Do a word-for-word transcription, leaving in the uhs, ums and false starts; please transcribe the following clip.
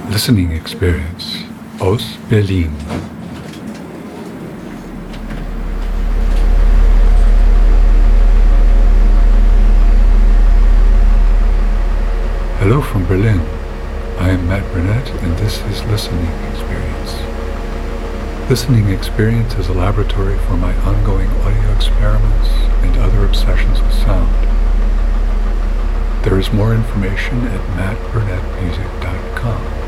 Listening experience aus Berlin. Hello from Berlin. I am Matt Burnett, and this is Listening Experience. Listening Experience is a laboratory for my ongoing audio experiments and other obsessions with sound. There is more information at matt burnett music dot com.